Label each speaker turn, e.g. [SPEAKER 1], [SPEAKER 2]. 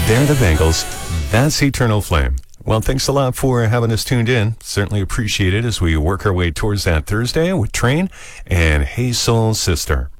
[SPEAKER 1] They're the Bengals. That's Eternal Flame. Well, thanks a lot for having us tuned in. Certainly appreciate it as we work our way towards that Thursday with Train and Hey Soul Sister.